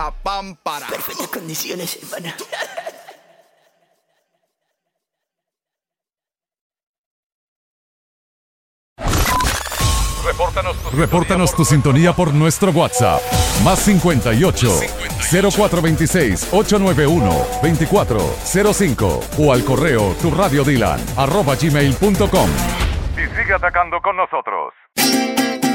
Perfectas condiciones, hermano. Repórtanos tu sintonía por nuestro WhatsApp. Más 58 0426 891 2405 o al correo turradiodilan@gmail.com. Y sigue atacando con nosotros.